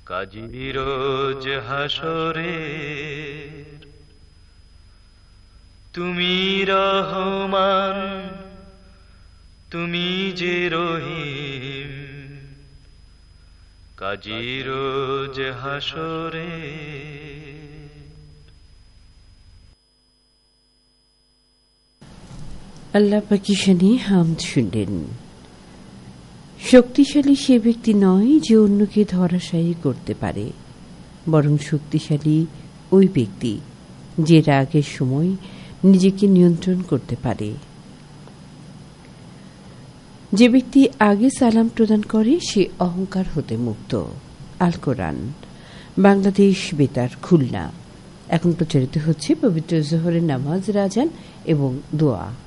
কাজী রোজ হাসরে তুমি রহমান, তুমি যে রহিম, কাজী রোজ হাসরে। আল্লাহ পাকি শানে হামদ শুনলেন। শক্তিশালী সে ব্যক্তি নয় যে অন্যকে ধরাশায়ী করতে পারে, বরং শক্তিশালী ওই ব্যক্তি যে রাগের সময় নিজেকে নিয়ন্ত্রণ করতে পারে। যে ব্যক্তি আগে সালাম প্রদান করে সে অহংকার হতে মুক্ত। আল কোরআন, বাংলাদেশ বেতার, খুলনা। এখন প্রচারিত হচ্ছে পবিত্র জোহরের নামাজ, রাজান এবং দোয়া।